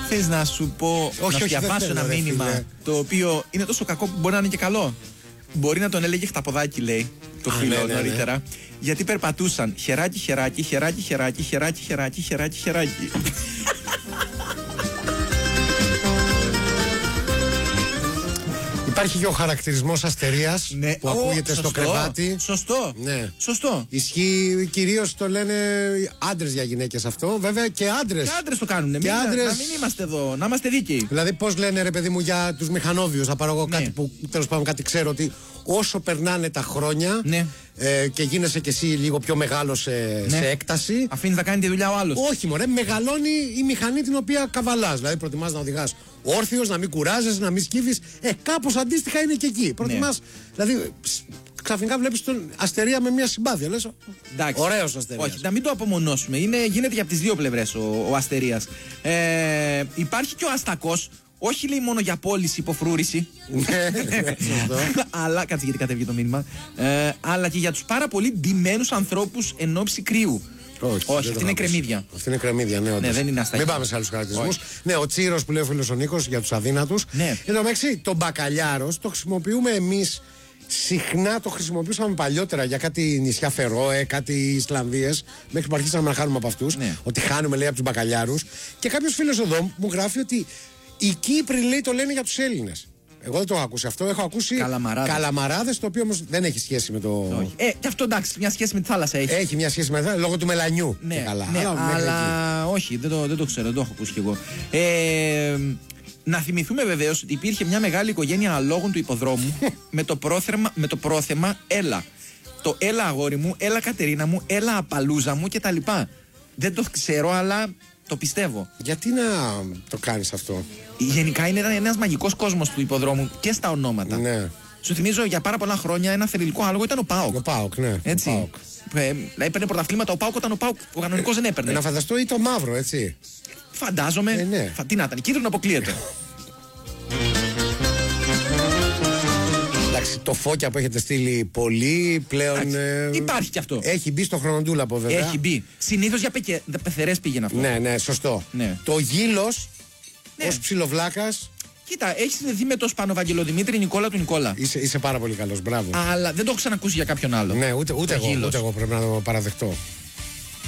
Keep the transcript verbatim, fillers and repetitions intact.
Θες να σου πω, όχι, να σου όχι, διαβάσω θέλω, ένα ρε, μήνυμα φίλε. το οποίο είναι τόσο κακό που μπορεί να είναι και καλό. Μπορεί να τον έλεγε χταποδάκι, λέει το Α, φίλο ναι, ναι, ναι. νωρίτερα. Γιατί περπατούσαν χεράκι, χεράκι, χεράκι, χεράκι, χεράκι, χεράκι, χεράκι, χεράκι. Υπάρχει και ο χαρακτηρισμός αστερίας Ναι. που Ω, ακούγεται στο σωστό, κρεβάτι. Σωστό. Ναι. Σωστό. Ισχύει, κυρίως το λένε άντρες για γυναίκες αυτό, βέβαια και άντρες. Και άντρες το κάνουν. Και άντρες- Να μην είμαστε εδώ, να είμαστε δίκαιοι. Δηλαδή, πώς λένε ρε παιδί μου για τους μηχανόβιους, θα πάρω εγώ Ναι. κάτι που τέλος πάντων κάτι ξέρω, ότι όσο περνάνε τα χρόνια Ναι. ε, και γίνεσαι κι εσύ λίγο πιο μεγάλο σε, Ναι. σε έκταση. Αφήνει να κάνει τη δουλειά ο άλλος. Όχι, μωρέ, μεγαλώνει η μηχανή την οποία καβαλάς. Δηλαδή, προτιμάς να οδηγάς όρθιος, να μην κουράζεσαι, να μην σκύβεις. Ε, κάπως αντίστοιχα είναι και εκεί. Προτιμάς, δηλαδή, ψ, ξαφνικά βλέπεις τον Αστερία με μια συμπάθεια. Λες, Εντάξει. ωραίος Αστερίας. Όχι, να μην το απομονώσουμε. Είναι, γίνεται και από τις δύο πλευρές ο, ο Αστερίας. Ε, υπάρχει και ο Αστακός. Όχι, λέει, μόνο για πώληση, υποφρούρηση. Ναι, ναι, σωστό. Αλλά, κάτσε γιατί κατέβηκε το μήνυμα. Ε, αλλά και για τους πάρα πολύ ντυμένους ανθρώπους εν ώψη κρύου. Όχι, Όχι, δεν αυτή το είναι έχω κρεμμύδια. ακούσει. Αυτή είναι κρεμμύδια, ναι, όντως. Ναι, δεν είναι ασταχή. Μην πάμε σε άλλους χαρακτηρισμούς. Όχι. Ναι, ο Τσίρος που λέει ο φίλος ο Νίκος για τους αδύνατους. Ναι. Εν τω μεταξύ, τον μπακαλιάρος το χρησιμοποιούμε εμείς. Συχνά το χρησιμοποιούσαμε παλιότερα για κάτι νησιά Φερόε, κάτι Ισλανδίες, μέχρι που αρχίσαμε να χάνουμε από αυτούς. Ναι. Ότι χάνουμε, λέει, από τους μπακαλιάρους. Και κάποιος φίλος εδώ μου γράφει ότι οι Κύπροι, λέει, το λένε για τους Έλληνες. Εγώ δεν το έχω ακούσει αυτό. Έχω ακούσει Καλαμαράδες. καλαμαράδες, το οποίο όμως δεν έχει σχέση με το. Όχι. Ε, και αυτό εντάξει, μια σχέση με τη θάλασσα έχει. Έχει μια σχέση με το. Λόγω του μελανιού. Ναι, και καλά. ναι, Αλλά μέχρι εκεί. αλλά όχι, δεν το, δεν το ξέρω, δεν το έχω ακούσει κι εγώ. Ε, να θυμηθούμε βεβαίως ότι υπήρχε μια μεγάλη οικογένεια αλόγων του υποδρόμου με, το πρόθεμα, με το πρόθεμα έλα. Το έλα αγόρι μου, έλα Κατερίνα μου, έλα απαλούζα μου κτλ. Δεν το ξέρω, αλλά το πιστεύω. Γιατί να το κάνεις αυτό. Γενικά είναι ένας μαγικός κόσμος του υποδρόμου και στα ονόματα. Ναι. Σου θυμίζω για πάρα πολλά χρόνια ένα θρυλικό άλογο ήταν ο ΠΑΟΚ. Ο Πάοκ, ναι. Έτσι. Ο ΠΑΟΚ. Ε, έπαιρνε πρωταθλήματα ο ΠΑΟΚ όταν ο ΠΑΟΚ ο κανονικός δεν έπαιρνε. Ε, να φανταστώ ή το μαύρο, έτσι. Φαντάζομαι. Ε, ναι. Φα, τι να ήταν, κίτρινο αποκλείεται. Εντάξει, το φώκια που έχετε στείλει πολύ πλέον. Εντάξει, ε, υπάρχει κι αυτό. Έχει μπει στο χρονοτούλαπο, βέβαια. Έχει μπει. Συνήθως για πεκε, πεθερές πήγαινε αυτό. Ναι, ναι, σωστό. Ναι. Το γύλος Ναι. ως ψιλοβλάκας. Κοίτα, έχει συνδεθεί με το Σπανοβαγγελοδημήτρη Νικόλα του Νικόλα. Είσαι, είσαι πάρα πολύ καλός, μπράβο. Αλλά δεν το έχω ξανακούσει για κάποιον άλλο. Ναι, ούτε, ούτε, Το εγώ, γύλος. ούτε εγώ πρέπει να το παραδεχτώ.